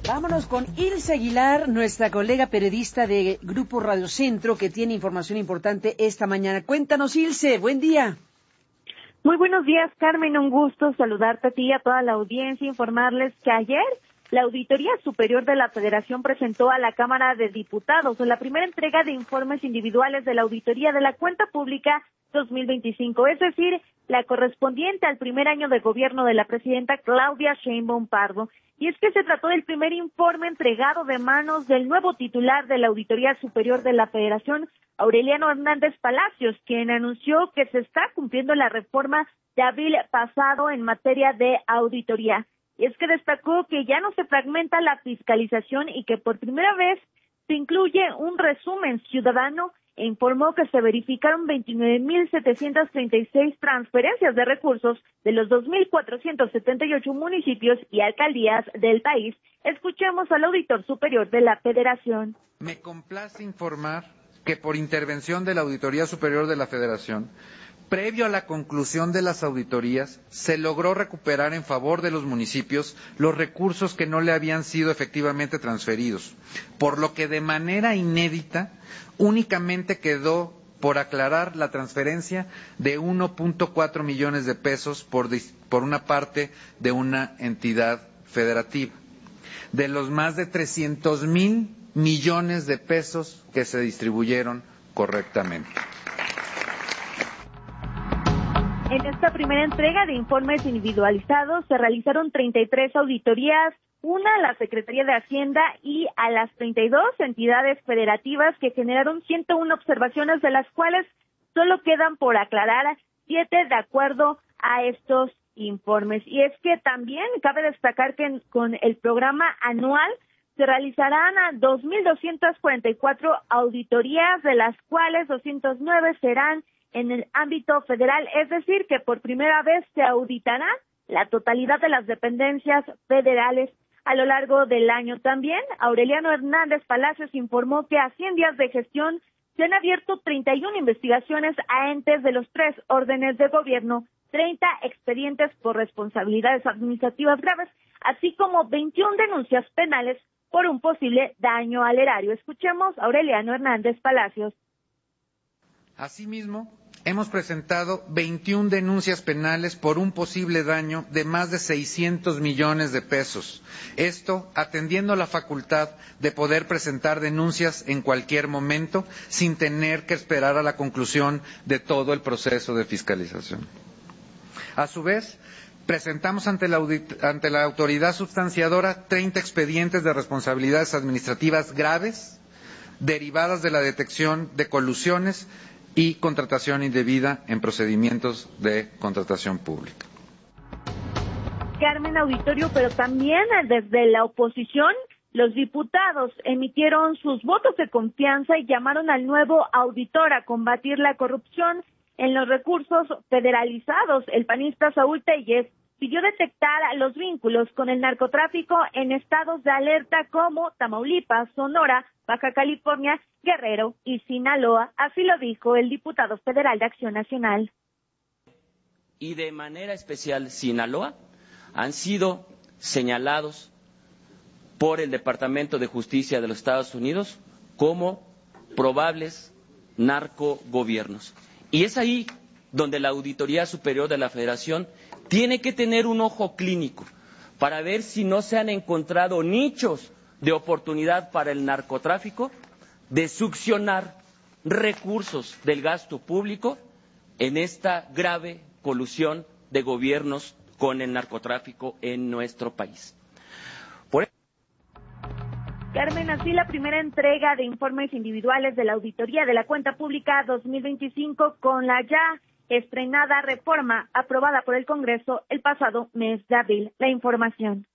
Vámonos con Ilse Aguilar, nuestra colega periodista de Grupo Radio Centro, que tiene información importante esta mañana. Cuéntanos, Ilse, buen día. Muy buenos días, Carmen, un gusto saludarte a ti y a toda la audiencia, informarles que ayer la Auditoría Superior de la Federación presentó a la Cámara de Diputados la primera entrega de informes individuales de la Auditoría de la Cuenta Pública 2025, es decir, la correspondiente al primer año de gobierno de la presidenta Claudia Sheinbaum Pardo. Y es que se trató del primer informe entregado de manos del nuevo titular de la Auditoría Superior de la Federación, Aureliano Hernández Palacios, quien anunció que se está cumpliendo la reforma de abril pasado en materia de auditoría. Y es que destacó que ya no se fragmenta la fiscalización y que por primera vez se incluye un resumen ciudadano e informó que se verificaron 29.736 transferencias de recursos de los 2.478 municipios y alcaldías del país. Escuchemos al auditor superior de la Federación. Me complace informar que por intervención de la Auditoría Superior de la Federación, previo a la conclusión de las auditorías, se logró recuperar en favor de los municipios los recursos que no le habían sido efectivamente transferidos, por lo que de manera inédita únicamente quedó por aclarar la transferencia de 1.4 millones de pesos por una parte de una entidad federativa, de los más de 300,000 millones de pesos que se distribuyeron correctamente. En esta primera entrega de informes individualizados se realizaron 33 auditorías, una a la Secretaría de Hacienda y a las 32 entidades federativas que generaron 101 observaciones, de las cuales solo quedan por aclarar 7 de acuerdo a estos informes. Y es que también cabe destacar que con el programa anual se realizarán 2.244 auditorías, de las cuales 209 serán en el ámbito federal, es decir, que por primera vez se auditará la totalidad de las dependencias federales a lo largo del año. También Aureliano Hernández Palacios informó que a 100 días de gestión se han abierto 31 investigaciones a entes de los 3 órdenes de gobierno, 30 expedientes por responsabilidades administrativas graves, así como 21 denuncias penales por un posible daño al erario. Escuchemos a Aureliano Hernández Palacios. Asimismo, hemos presentado 21 denuncias penales por un posible daño de más de 600 millones de pesos. Esto atendiendo a la facultad de poder presentar denuncias en cualquier momento sin tener que esperar a la conclusión de todo el proceso de fiscalización. A su vez, presentamos ante la autoridad sustanciadora 30 expedientes de responsabilidades administrativas graves derivadas de la detección de colusiones y contratación indebida en procedimientos de contratación pública. Carmen, auditorio, pero también desde la oposición, los diputados emitieron sus votos de confianza y llamaron al nuevo auditor a combatir la corrupción en los recursos federalizados. El panista Saúl Telles pidió detectar los vínculos con el narcotráfico en estados de alerta como Tamaulipas, Sonora, Baja California, Guerrero y Sinaloa. Así lo dijo el diputado federal de Acción Nacional. Y de manera especial Sinaloa han sido señalados por el Departamento de Justicia de los Estados Unidos como probables narcogobiernos. Y es ahí donde la Auditoría Superior de la Federación tiene que tener un ojo clínico para ver si no se han encontrado nichos de oportunidad para el narcotráfico de succionar recursos del gasto público en esta grave colusión de gobiernos con el narcotráfico en nuestro país. Carmen, así la primera entrega de informes individuales de la Auditoría de la Cuenta Pública 2025 con la ya estrenada reforma aprobada por el Congreso el pasado mes de abril. La información.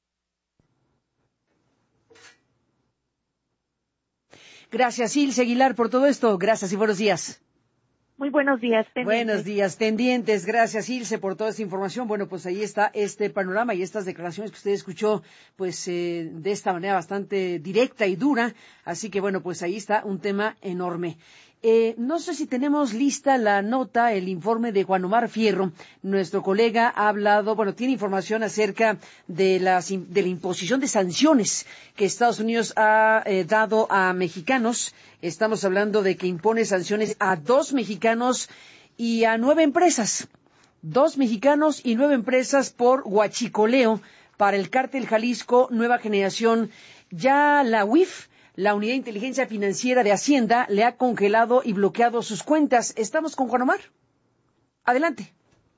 Gracias, Ilse Aguilar, por todo esto. Gracias y buenos días. Muy buenos días, pendientes. Buenos días, pendientes. Gracias, Ilse, por toda esta información. Bueno, pues ahí está este panorama y estas declaraciones que usted escuchó, pues de esta manera bastante directa y dura. Así que, bueno, pues ahí está un tema enorme. No sé si tenemos lista la nota, el informe de Juan Omar Fierro. Nuestro colega ha hablado, tiene información acerca de la imposición de sanciones que Estados Unidos ha dado a mexicanos. Estamos hablando de que impone sanciones a 2 mexicanos y a 9 empresas. 2 mexicanos y 9 empresas por huachicoleo para el cártel Jalisco Nueva Generación. Ya la UIF, la Unidad de Inteligencia Financiera de Hacienda, le ha congelado y bloqueado sus cuentas. Estamos con Juan Omar. Adelante.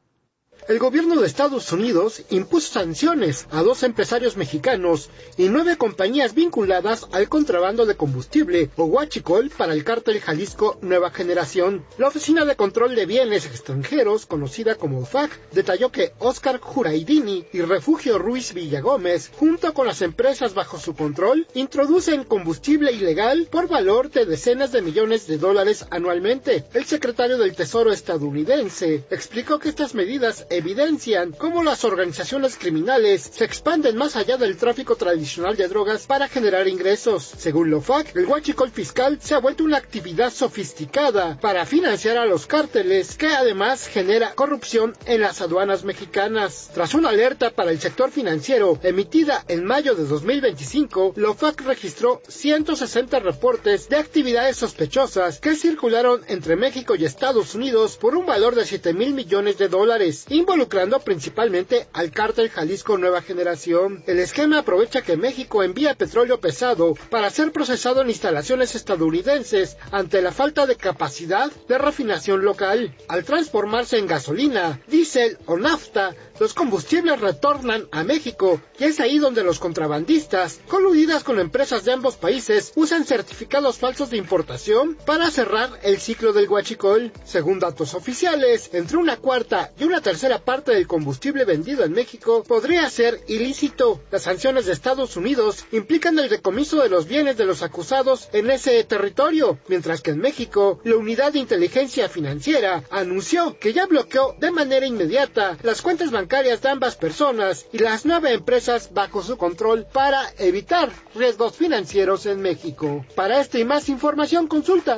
El gobierno de Estados Unidos impuso sanciones a 2 empresarios mexicanos y 9 compañías vinculadas al contrabando de combustible o huachicol para el cártel Jalisco Nueva Generación. La Oficina de Control de Bienes Extranjeros, conocida como OFAC, detalló que Oscar Juraidini y Refugio Ruiz Villagómez, junto con las empresas bajo su control, introducen combustible ilegal por valor de decenas de millones de dólares anualmente. El secretario del Tesoro estadounidense explicó que estas medidas evidencian cómo las organizaciones criminales se expanden más allá del tráfico tradicional de drogas para generar ingresos. Según la OFAC, el huachicol fiscal se ha vuelto una actividad sofisticada para financiar a los cárteles, que además genera corrupción en las aduanas mexicanas. Tras una alerta para el sector financiero emitida en mayo de 2025, la OFAC registró 160 reportes de actividades sospechosas que circularon entre México y Estados Unidos por un valor de 7,000 millones de dólares, involucrando principalmente al cártel Jalisco Nueva Generación. El esquema aprovecha que México envía petróleo pesado para ser procesado en instalaciones estadounidenses ante la falta de capacidad de refinación local. Al transformarse en gasolina, diésel o nafta, los combustibles retornan a México, y es ahí donde los contrabandistas, coludidas con empresas de ambos países, usan certificados falsos de importación para cerrar el ciclo del huachicol. Según datos oficiales, entre 1/4 y 1/3 parte del combustible vendido en México podría ser ilícito. Las sanciones de Estados Unidos implican el decomiso de los bienes de los acusados en ese territorio, mientras que en México, la Unidad de Inteligencia Financiera anunció que ya bloqueó de manera inmediata las cuentas bancarias de ambas personas y las 9 empresas bajo su control para evitar riesgos financieros en México. Para esta y más información consulta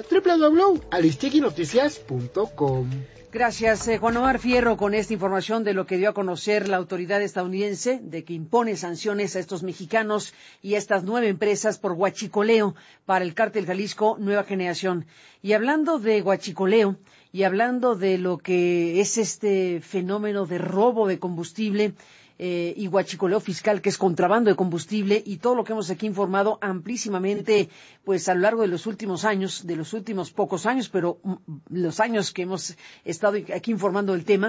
www.aristiginoticias.com. Gracias, Juan Omar Fierro, con esta información de lo que dio a conocer la autoridad estadounidense, de que impone sanciones a estos mexicanos y a estas 9 empresas por huachicoleo para el cártel Jalisco Nueva Generación. Y hablando de huachicoleo, y hablando de lo que es este fenómeno de robo de combustible, y huachicoleo fiscal, que es contrabando de combustible, y todo lo que hemos aquí informado amplísimamente, pues a lo largo de los últimos años, de los últimos pocos años, pero los años que hemos estado aquí informando del tema,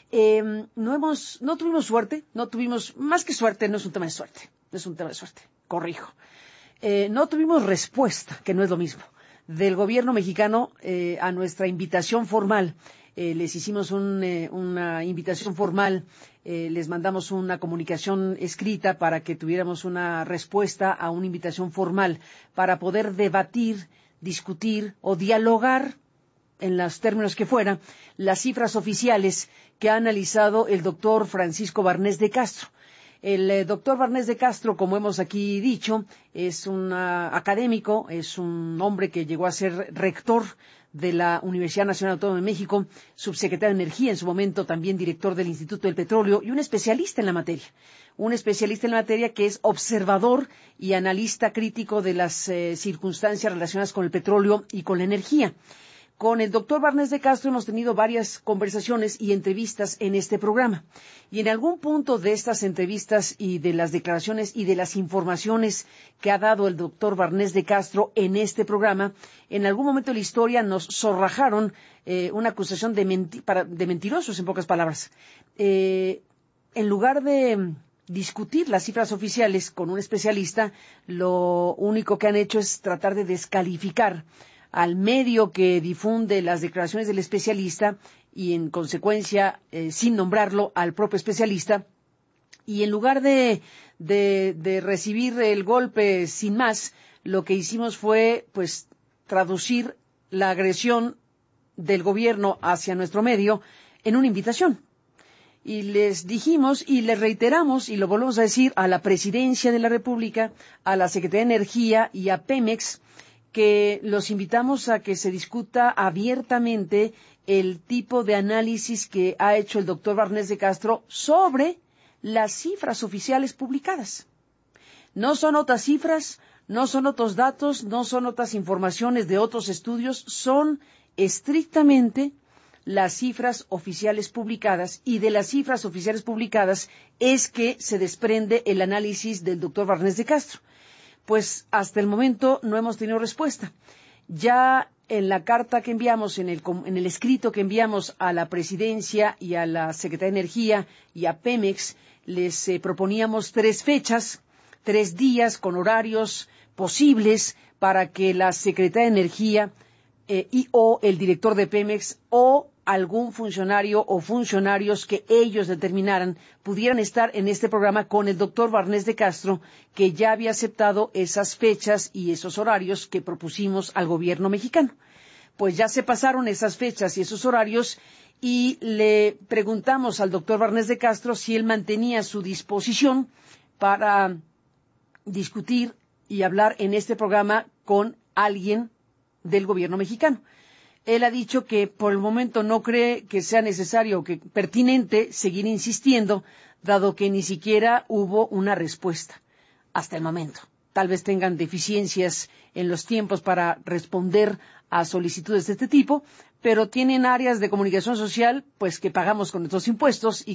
no tuvimos suerte, más que suerte, no es un tema de suerte, corrijo. No tuvimos respuesta, que no es lo mismo, del gobierno mexicano a nuestra invitación formal. Les hicimos una invitación formal, les mandamos una comunicación escrita para que tuviéramos una respuesta a una invitación formal para poder debatir, discutir o dialogar, en los términos que fuera, las cifras oficiales que ha analizado el doctor Francisco Barnés de Castro. El doctor Barnés de Castro, como hemos aquí dicho, es un académico, es un hombre que llegó a ser rector de la Universidad Nacional Autónoma de México, subsecretario de Energía en su momento, también director del Instituto del Petróleo y un especialista en la materia. Un especialista en la materia que es observador y analista crítico de las circunstancias relacionadas con el petróleo y con la energía. Con el doctor Barnés de Castro hemos tenido varias conversaciones y entrevistas en este programa. Y en algún punto de estas entrevistas y de las declaraciones y de las informaciones que ha dado el doctor Barnés de Castro en este programa, en algún momento de la historia nos zorrajaron una acusación de mentirosos, en pocas palabras. En lugar de discutir las cifras oficiales con un especialista, lo único que han hecho es tratar de descalificar al medio que difunde las declaraciones del especialista y, en consecuencia, sin nombrarlo, al propio especialista. Y en lugar de recibir el golpe sin más, lo que hicimos fue, pues, traducir la agresión del gobierno hacia nuestro medio en una invitación. Y les dijimos y les reiteramos y lo volvemos a decir a la Presidencia de la República, a la Secretaría de Energía y a Pemex, que los invitamos a que se discuta abiertamente el tipo de análisis que ha hecho el doctor Barnés de Castro sobre las cifras oficiales publicadas. No son otras cifras, no son otros datos, no son otras informaciones de otros estudios, son estrictamente las cifras oficiales publicadas, y de las cifras oficiales publicadas es que se desprende el análisis del doctor Barnés de Castro. Pues hasta el momento no hemos tenido respuesta. Ya en la carta que enviamos, en el escrito que enviamos a la Presidencia y a la Secretaría de Energía y a Pemex, les proponíamos 3 fechas, 3 días con horarios posibles para que la Secretaría de Energía o el director de Pemex o algún funcionario o funcionarios que ellos determinaran pudieran estar en este programa con el doctor Barnés de Castro, que ya había aceptado esas fechas y esos horarios que propusimos al gobierno mexicano. Pues ya se pasaron esas fechas y esos horarios, y le preguntamos al doctor Barnés de Castro si él mantenía su disposición para discutir y hablar en este programa con alguien del gobierno mexicano. Él ha dicho que por el momento no cree que sea necesario o que pertinente seguir insistiendo, dado que ni siquiera hubo una respuesta hasta el momento. Tal vez tengan deficiencias en los tiempos para responder a solicitudes de este tipo, pero tienen áreas de comunicación social pues que pagamos con nuestros impuestos y